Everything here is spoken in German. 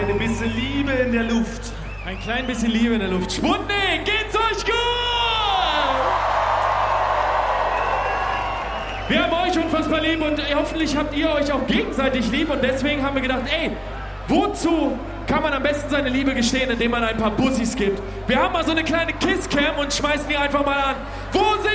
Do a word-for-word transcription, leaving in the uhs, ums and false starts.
kleine bisschen Liebe in der Luft. Ein klein bisschen Liebe in der Luft. Sputnik, geht's euch gut? Wir haben euch unfassbar lieb und hoffentlich habt ihr euch auch gegenseitig lieb und deswegen haben wir gedacht, ey, wozu kann man am besten seine Liebe gestehen, indem man ein paar Bussis gibt? Wir haben mal so eine kleine Kisscam und schmeißen die einfach mal an. Wo sind